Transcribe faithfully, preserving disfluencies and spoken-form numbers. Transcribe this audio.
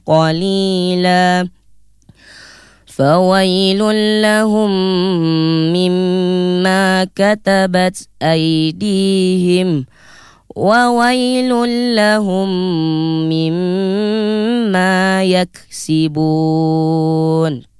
قليلا فويل لهم مما كتبت أيديهم وويل لهم مما يكسبون.